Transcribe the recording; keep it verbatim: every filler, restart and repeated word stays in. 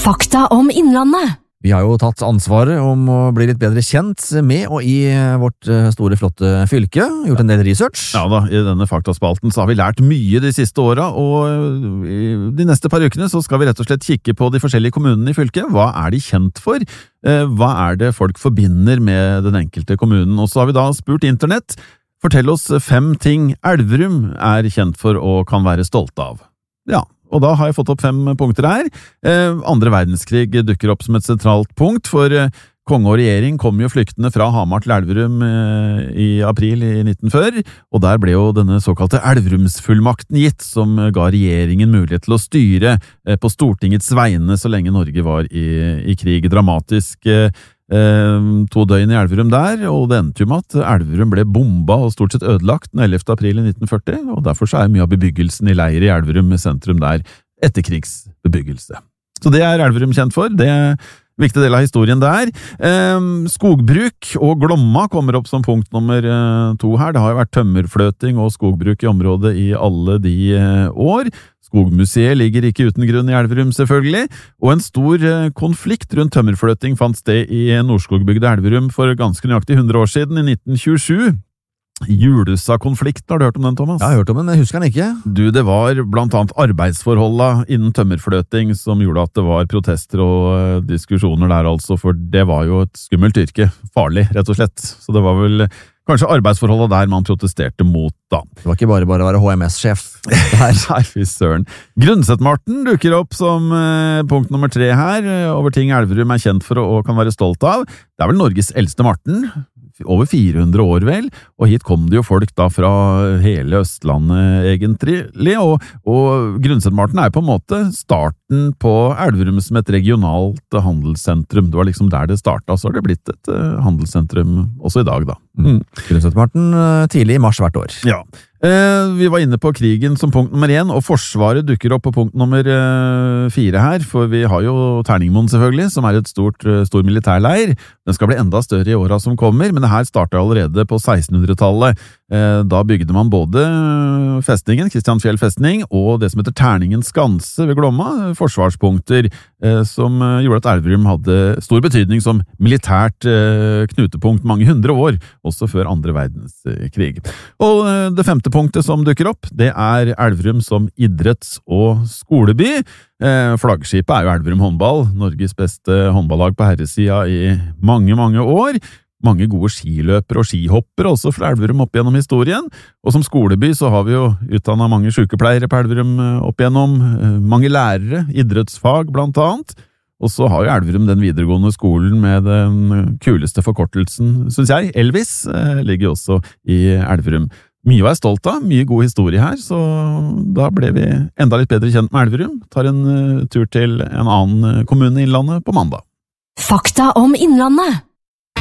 Fakta om Innlandet. Vi har jo tatt ansvaret om å bli litt bedre kjent med og i vårt store, flotte fylke. Gjort en del research. Ja da, i denne faktaspalten så har vi lært mye de siste åra, og i de neste par ukene så skal vi rett og slett kikke på de forskjellige kommunene i fylket. Hva er de kjent for? Hva er det folk forbinder med den enkelte kommunen? Og så har vi da spurt internett. Fortell oss fem ting Elverum er kjent for og kan være stolt av. Ja. Og da har jeg fått opp fem punkter her. Eh, andre verdenskrig dukker opp som et sentralt punkt, for eh, konge og regjering kom jo flyktende fra Hamar til Elverum eh, i april i nitten førti, og der ble jo denne såkalte Elverumsfullmakten gitt, som ga regjeringen mulighet til å styre eh, på Stortingets vegne så lenge Norge var i, i krig. Dramatisk eh, to døgn i Elverum der, og det endte jo med at Elverum ble bomba og stort sett ødelagt den ellevte april i nitten førti, og derfor så er mye av bebyggelsen i leir i Elverum med sentrum der etterkrigsbebyggelse. Så det er Elverum kjent for, det er en viktig del av historien der. Skogbruk og Glomma kommer opp som punkt nummer to her. Det har jo vært tømmerfløting og skogbruk i området i alle de år. Skogmuseet ligger ikke uten grunn i Elverum selvfølgelig, og en stor konflikt rundt tømmerfløting fant sted i Nordskogbygda Elverum for ganske nøyaktig hundre år siden, i nitten tjuesju. Julussa-konflikten, har du hørt om den, Thomas? Ja, jeg har hørt om den, jeg husker den ikke. Du, det var blant annet arbeidsforholdene innen tømmerfløting som gjorde at det var protester og diskusjoner der altså, for det var jo et skummelt yrke, farlig rett og slett, så det var vel kanskje arbeidsforholdet der man protesterte mot da. Det var ikke bare bare å være H M S-sjef. Nei, fy søren. Grundsetmarten dukker opp som eh, punkt nummer tre her, over ting Elverum er kjent for og kan være stolt av. Det er vel Norges eldste marten, over fire hundre år vel, og hit kom det jo folk da fra hele Østlandet egentlig, og, og Grundsetmarten er på en måte starten på Elverum som et regionalt handelssentrum. Det var liksom der det startet, så har det blitt et uh, handelssentrum også i dag da. Mm. Grundsetmarten uh, tidlig i mars hvert år. Ja. Eh, vi var inne på krigen som punkt nummer én, og Forsvaret dukker opp på punkt nummer eh, fire her, for vi har jo Terningmoen selvfølgelig, som er et stort, stor militærleir. Den skal bli enda større i åra som kommer, men det her startet allerede på sekstenhundretallet. Eh, da bygde man både festningen, Kristianfjell festning, og det som heter Terningen Skanse ved Glomma, forsvarspunkter eh, som gjorde at Elverum hadde stor betydning som militært eh, knutepunkt mange hundre år, også før andre verdenskrig. Og eh, det femte punktet som dukker opp, det er Elverum som idretts- og skoleby. Eh, flaggskipet er jo Elverum håndball, Norges beste håndballag på herresida i mange, mange år. Mange gode skiløpere og skihoppere også fra Elverum opp gjennom historien. Og som skoleby så har vi jo utdannet mange sykepleiere på Elverum opp gjennom, eh, mange lærere, idrettsfag blant annet. Og så har jo Elverum den videregående skolen med den kuleste forkortelsen, synes jeg, Elvis, eh, ligger også i Elverum. Mye å være stolt av, mye god historie her, så da ble vi enda litt bedre kjent med Elverum. Tar en uh, tur til en annen kommune i Innlandet på mandag. Fakta om Innlandet.